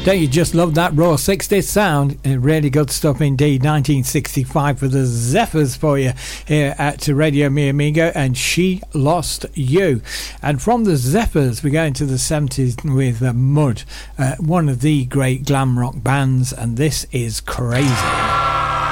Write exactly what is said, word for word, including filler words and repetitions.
Don't you just love that raw sixties sound? Really good stuff indeed. nineteen sixty-five for the Zephyrs for you here at Radio Mi Amigo, and She Lost You. And from the Zephyrs we go into the seventies with uh, Mud, uh, one of the great glam rock bands, and this is Crazy.